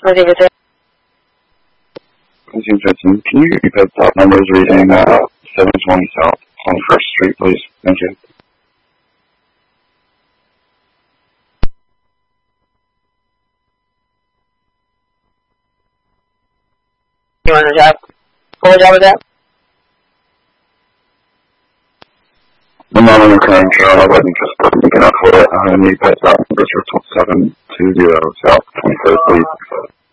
David. 13, can you repeat that top numbers reading 720 South 21st Street, please? Thank you. You want the job? What job was that? I'm not on the current trail. I wasn't just looking out for it. I need that top numbers for 720 South 21st, please.